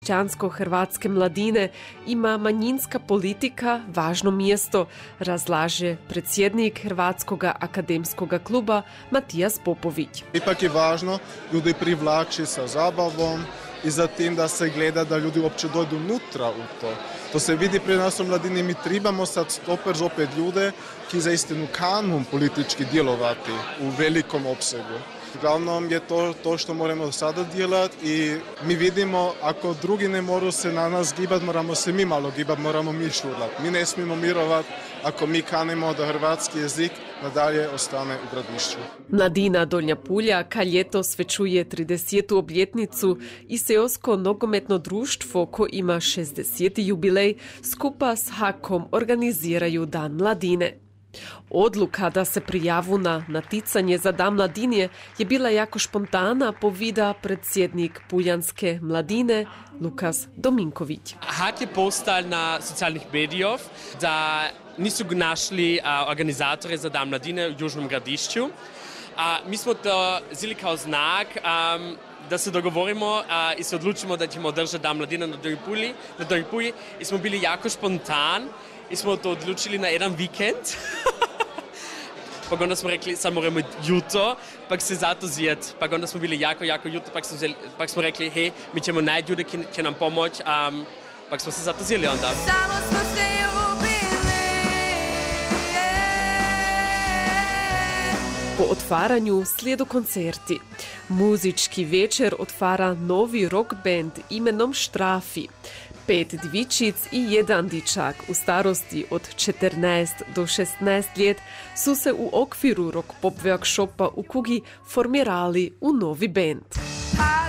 Kršćansko-hrvatske mladine ima manjinska politika važno mjesto, razlaže predsjednik Hrvatskog akademskog kluba Matijas Popović. Ipak je važno ljudi privlači sa zabavom i zatim da se gleda da ljudi uopće dođu unutra u to. To se vidi pri nas u mladini, mi trebamo sad opet ljude ki zaistinu kanu politički djelovati u velikom opsegu. Uglavnom je to što moramo sada djelati i mi vidimo ako drugi ne moraju se na nas gibati, moramo se mi malo gibati, moramo mi šurlati. Mi ne smijemo mirovati ako mi kanimo da hrvatski jezik nadalje ostane u Gradišću. Mladina Donja Puljaka ljeto svečuje 30. obljetnicu i seosko nogometno društvo ko ima 60. jubilej skupa s Hakom organiziraju Dan mladine. Odluka da se prijavu na naticanje za Dan mladine je bila jako špontana, povida predsjednik Puljanske mladine Lukas Dominković. Hak je postal na socijalnih medijov da nisu našli organizatore za Dan mladine u Južnom Gradišću. Mi smo to vzeli kao znak da se dogovorimo i se odlučimo da ćemo održati Dan mladine na Donjoj Pulji i smo bili jako spontan i smo to odlučili na jedan vikend. Pa onda smo rekli, sad moramo jutro, pak se zato zjeti. Pa onda smo bili jako jutro, pak smo rekli, hej, mi ćemo najti ljude, ki će nam pomoći, pak smo se zato zjeli onda. Samo smo se ljubili. Po otvaranju slijedu koncerti. Muzički večer otvara novi rock band imenom Štrafi. 5 dvičic i 1 dičak u starosti od 14 do 16 let su se u okviru rock pop workshopa u Kugi formirali u novi band.